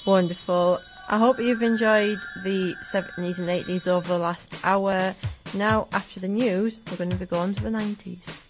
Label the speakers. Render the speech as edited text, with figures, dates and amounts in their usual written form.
Speaker 1: Wonderful. I hope you've enjoyed the 70s and 80s over the last hour. Now, after the news, we're going to be going to the 90s.